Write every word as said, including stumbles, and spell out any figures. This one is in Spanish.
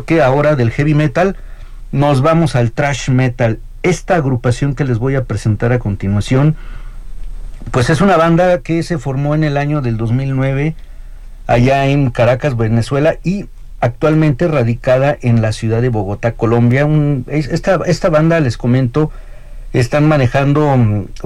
porque ahora del heavy metal nos vamos al thrash metal. Esta agrupación que les voy a presentar a continuación, pues es una banda que se formó en el año del dos mil nueve allá en Caracas, Venezuela, y actualmente radicada en la ciudad de Bogotá, Colombia. Un, esta, esta banda, les comento, están manejando